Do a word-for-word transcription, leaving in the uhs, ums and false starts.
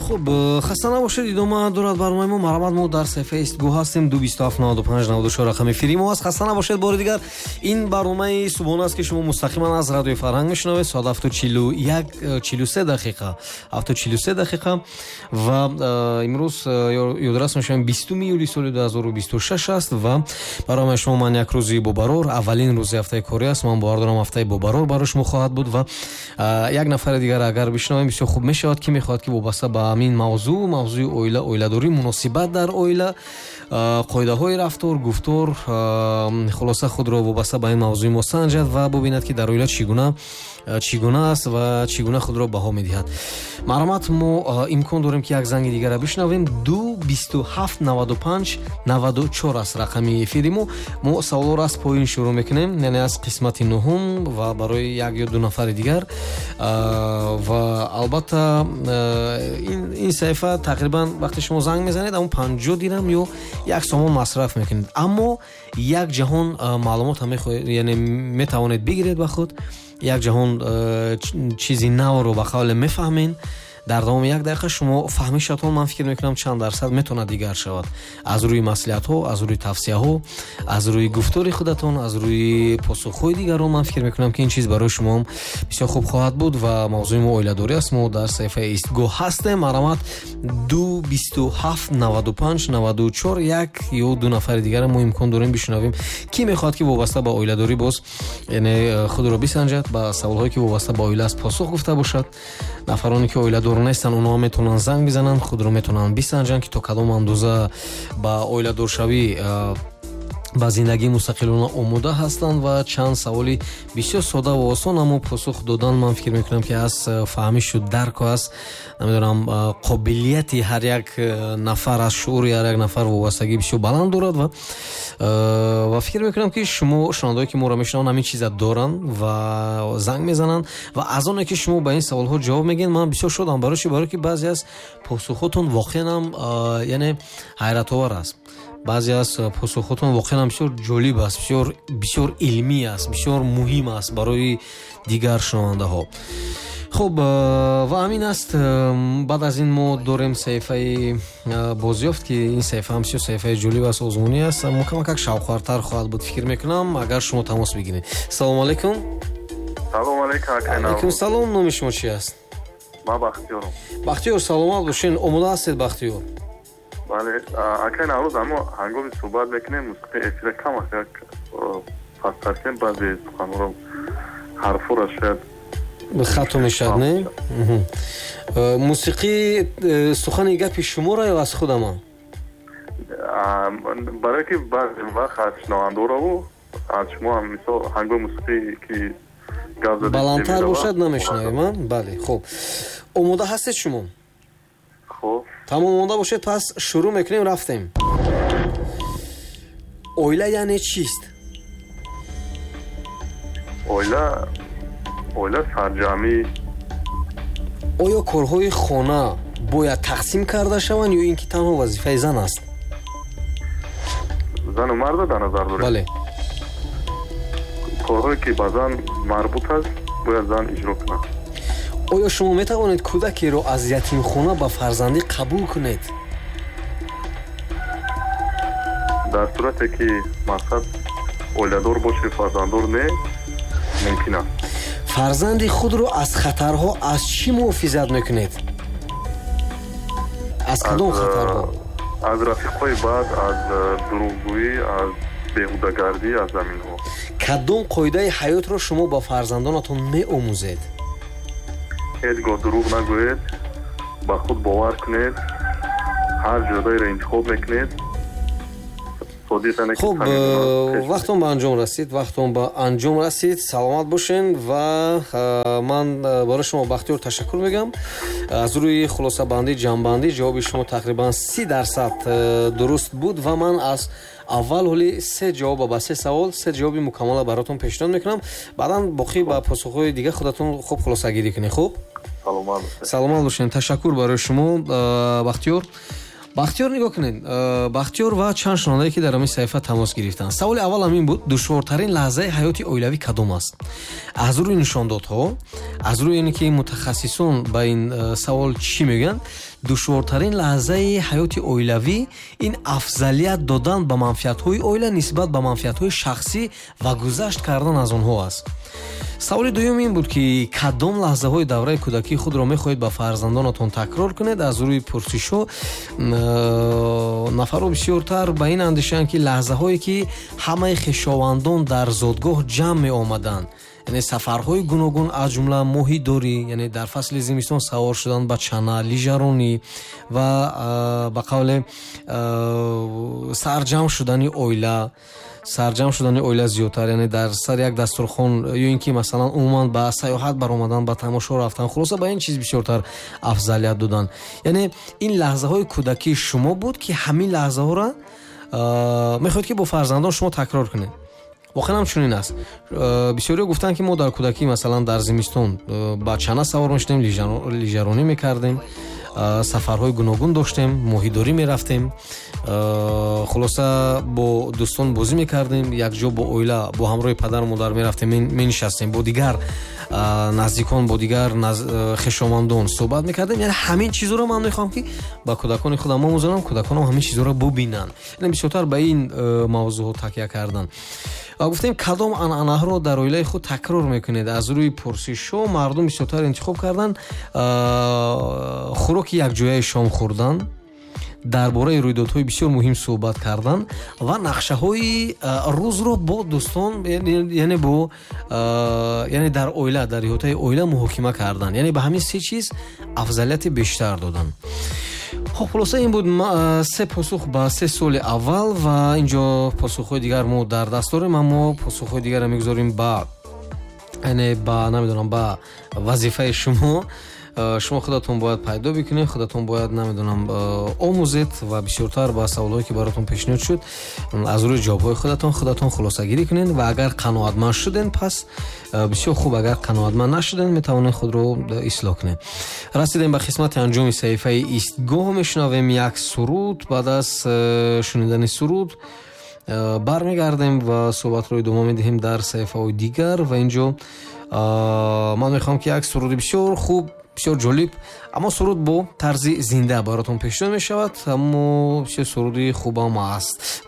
خب خسته نباشید. ادامه دارد برنامه ما. مرحمت ما در صفحه ایستگاه هستیم دو بیست و هفت نود و پنج نود و چهار رقم فری ما است. خسته نباشید. بار دیگر این برنامه صبحانه است که شما مستقیما از رادیو فرهنگ میشنوید. ساعت هفت و چهل و یک چهل و سه دقیقه هفت و چهل و سه دقیقه و امروز یادرس میشم بیستم یولی سال دو هزار و بیست و شش است و برنامه شما من یک روزی با برور اولین روز هفته کاری است. من باور دارم هفته با برور براش خواهد بود و یک نفر دیگر اگر بشنویم بسیار خوب میشود که میخواد که وابسته به همین موضوع موضوع اویله اویله‌داری مناسبت در اویله قاعده های رفتار گفتار خلاصه خود را وابسته به این موضوع مسنجد و ببیند که در اویله چگونه چگونه است و چگونه خود را بها میدهد. مرحمت ما امکان داریم که یک زنگ دیگر را بشنویم. دو بیست و هفت نود و پنج نود و چهار است رقم افیری ما. ما سوال را از پایین شروع میکنیم، یعنی از قسمت نهم و برای یک یا دو نفر دیگر و البته این این صفحه تقریبا وقتی شما زنگ میزنید اون پنجاه دیرم یا یک سوم مصرف میکنید، اما یک جهان معلومات هم میخواهید، یعنی میتوانید بگیرید به خود یک جهان چیزی نو رو به قول میفهمین. در دوام یک دقیقه شما فهمیشتون من فکر میکنم چند درصد میتونه دیگر شود از روی مسئولیت ها، از روی توصیه ها، از روی گفتار خودتون، از روی پاسخ های دیگران. من فکر میکنم که این چیز برای شما هم بسیار خوب خواهد بود و موضوع ما اویله داری است. ما در صفحه ایستگاه هستیم. مرحمت دو بیست و هفت نود و پنج نود و چهار یک یا دو نفر دیگر ما امکان داریم بشنویم کی میخواد که وابسته به اویله داری باز یعنی خود رو بسنجد با سوال هایی که وابسته به اویله است پاسخ گفته باشد. نفرانی که اویله دار نیستن اونها میتونن زنگ بزنن، خود رو میتونن بسنجن که تا کدام اندازه با اویله دار شوی با زندگی مستقلانه آماده هستند و چند سوالی بسیار ساده و آسان اما پاسخ دادن من فکر میکنم که از فهمیش و درک است. نمیدونم قابلیت هر یک نفر از شعور هر یک نفر وابستگی بسیار بلند دارد و و فکر میکنم که شما شنوندهایی که ما را میشنون همین چیزا دارن و زنگ میزنن و از اون که شما به این سوال ها جواب میگین من بسیار شدم برای چی؟ برای که بعضی از پاسخاتون واقعا هم یعنی حیرت آور است. بعضی از پاسخاتون واقعا بسیار جالب است، بسیار بسیار علمی است، بسیار مهم است برای دیگر شنونده ها. خب و همین است. بعد از این ما داریم صفحه بازیافت که این صفحه هم بسیار صفحه جالب است، آزمونی است، مکمل یک شاوخوارتر خواهد بود فکر میکنم اگر شما تماس بگیرید. سلام علیکم. سلام علیکم. علیکم سلام. نام شما چی است؟ ما بختیارم. بختیار سلامت باشین. آماده هستید بختیار؟ بله. اگر نروز اما هنگامی صحبت میکنیم موسیقی افیر کم است، یک پس کردیم بعضی سخنورم حرفو را شاید به خطا میشد نه؟ موسیقی سخن گپی شما را یا از خود ما؟ برای که بعضی وقت از شنونده را و از شما هم مثال هنگام موسیقی که گاز زدید بلندتر باشد نمیشنویم من؟ بله. خب آماده هستید شما؟ خب تمام آماده باشید پس شروع میکنیم. رفتیم. اویله یعنی چیست؟ اویله اویله سرجمی. آیا کارهای خانه باید تقسیم کرده شوند یا اینکه تنها وظیفه زن است؟ زن و مرد در نظر داریم. بله. کارهایی که به زن مربوط است باید زن اجرا کنه. آیا شما میتوانید کودکی را از یتیم خانه به فرزندی قبول کنید؟ در صورتی که مقصد اولیدار باشه فرزنددار نه ممکن است. فرزند خود را از خطرها از چی محافظت میکنید؟ از کدام خطرها؟ از رفیقای بد، از دروغگویی، از بیهوده‌گردی، از زمین ها. کدام قاعده حیات را شما با فرزندانتون می آموزید؟ هیچگاه دروغ نگویید، با خود باور کنید، هر جدایی را انتخاب میکنید. خب وقتون به انجام رسید وقتون به انجام رسید سلامت باشین و من برای شما بختیار تشکر میگم. از روی خلاصه بندی جمع جواب شما تقریبا سی درصد درست بود و من از اول حالی سه جواب با سه سوال سه جوابی مکمل براتون پیشنهاد میکنم. بعدا باقی با پاسخهای دیگه خودتون خوب خلاصه گیری کنید. خوب سلامت سلامت باشین. تشکر برای شما بختیار. بختیار نگاه کنید. بختیار و چند شنونده که در همین صفحه تماس گرفتن. سوال اول همین بود دشوارترین لحظه حیات اویلوی کدام است؟ از روی نشاندادها، از روی اینکه متخصصان با این سوال چی میگن، душвортарин лаҳзаи ҳаёти оилавӣ ин афзалият додан ба манфиатҳои оила нисбат ба манфиатҳои шахсӣ ва гузашт кардан аз онҳо аст. саволи дуюм ин буд ки кадом лаҳзаҳои давраи кӯдакии худро мехоҳед ба фарзандонатон такрор кунед. аз рӯи пурсишҳо нафарҳо бисёртар ба ин андешаанд ки лаҳзаҳое ки ҳамаи хишовандон дар зодгоҳ ҷамъ меомаданд, яъне сафарҳои гуногун аз ҷумла моҳидорӣ, яъне дар фасли зимистон савор шудан ба чана, лижаронӣ ва ба қавле сарҷамъ шудани оила сарҷамъ шудани оила зиёдтар, яъне дар сар як дастурхон ё ин ки масалан умуман ба саёҳат баромадан, ба тамошо рафтан, хулоса ба ин чиз бисёртар афзалият додан. Яъне ин лаҳзаҳои кӯдакии шумо буд ки ҳамин лаҳзаҳоро мехоҳед ки бо фарзандон шумо такрор кунед. воқеан ҳам чунин аст. бисёриҳо гуфтанд ки мо дар кӯдакӣ масалан дар зимистон ба чана савор мешудем, лижаронӣ мекардем, сафарҳои гуногун доштем, моҳидорӣ мерафтем, хулоса бо дӯстон бозӣ мекардем, якҷо бо оила бо ҳамроҳи падару модар мерафтем, менишастем, бо дигар наздикон, бо дигар хишовандон суҳбат мекардем. яъне ҳамин чизҳоро ман мехоҳам ки ба кӯдакони худам омӯзонам, кӯдаконам ҳамин чизҳоро бубинанд. яъне бисёртар ба ин мавзӯъҳо такя кардан. гуфтем кадом анъанаҳоро дар оилаи худ такрор мекунед. аз рӯи пурсишҳо мардум бисёртар интихоб кардан хӯроки якҷояи шом хӯрдан, дар бораи рӯйдодҳои бисёр муҳим суҳбат кардан ва нақшаҳои рӯзро бо дӯстон, яъне бо яъне дар оила, дар иҳотаи оила муҳокима кардан, яъне ба ҳамин се чиз афзалияти бештар додан. хоб хулоса ин буд се посух ба се соли аввал ва инҷо посухҳои дигар мо дар даст дорем, аммо посухҳои дигарро мегузорим ба яъне ба намедонам ба вазифаи шумо. шумо худатон бояд пайдо бикунед, худатон бояд намедонам омӯзед ва бисёртар ба саволҳое ки баротон пешниҳод шуд аз рӯи ҷавобҳои худатон худатон хулосагирӣ кунед ва агар қаноатманд шуден пас бисёр хуб, агар қаноатманд нашуден метавонед худро ислоҳ кунед. расидем ба қисмати анҷоми саҳифаи истгоҳ. мешунавем як суруд. баъд аз шунидани суруд бармегардем ва суҳбатро идома медиҳем дар саҳифаҳои дигар. ва инҷо ман мехоҳам ки як суруди бисёр хуб, бисёр ҷолиб, аммо суруд бо тарзи зинда баротон пешниҳод мешавад, аммо бисёр суруди хубам аст.